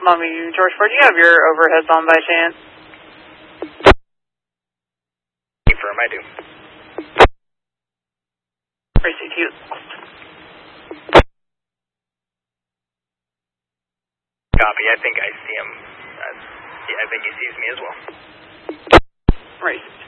George Ford, do you have your overheads on by chance? Confirm, I do. Execute. Copy, I think I see him. I think he sees me as well. Right.